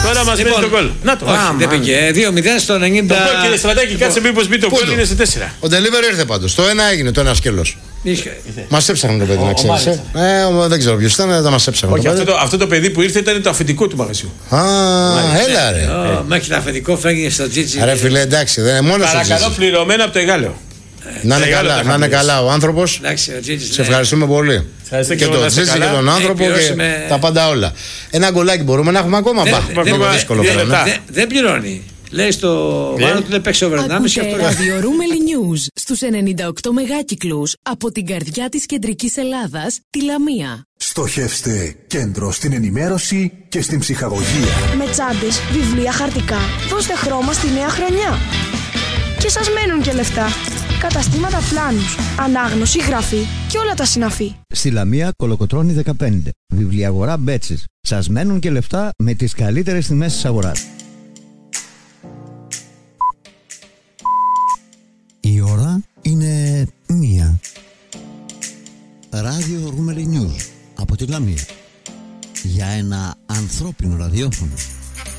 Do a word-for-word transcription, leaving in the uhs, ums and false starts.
Τώρα μας μένει το γκολ. Να το. Δεν πήγε. δύο μηδέν στο ενενήντα. Το γκολ, κύριε Στρατάκη, κάτσε μήπως μπει το γκολ, είναι σε τέσσερα. Ο delivery ήρθε πάντως. Το ένα έγινε, το ένα σκέλος. Μας έψαχναν το παιδί, να ξέρεις. Ε, δεν ξέρω ποιος ήταν, δεν μας έψαχναν. Όχι, αυτό το, αυτό το παιδί που ήρθε ήταν το αφεντικό του μαγαζιού. Α, έλα ρε. Μέχρι το αφεντικό φέγγει στο Τζίτζι. Ρε φίλε, εντάξει, δεν είναι μόνο στο Τζίτζι. Παρακαλώ, πληρωμένα από το Εγάλεο. Να είναι καλά, να είναι καλά ο άνθρωπος. Σε ευχαριστούμε πολύ. Και τον Τζίτζι και τον άνθρωπο και τα πάντα όλα. Ένα γκολάκι μπορούμε να έχουμε ακόμα. Δεν πληρώνει. Λέει στο Μάνο του δεν παίξει over ενάμιση και αυτό. Ραδιορούμελι News στους ενενήντα οκτώ μεγάκυκλους από την καρδιά της κεντρικής Ελλάδας, τη Λαμία. Στοχεύστε κέντρο στην ενημέρωση και στην ψυχαγωγία. Με τσάντες, βιβλία, χαρτικά. Δώστε χρώμα στη νέα χρονιά. Και σας μένουν και λεφτά. Καταστήματα πλάνους, ανάγνωση, γραφή και όλα τα συναφή. Στη Λαμία Κολοκοτρώνη δεκαπέντε. Βιβλιαγορά Μπέτσης. Σας μένουν και λεφτά με τις καλύτερες τιμές της αγοράς. Η ώρα είναι μία. Ράδιο Ρούμελι News από τη Λαμία. Για ένα ανθρώπινο ραδιόφωνο.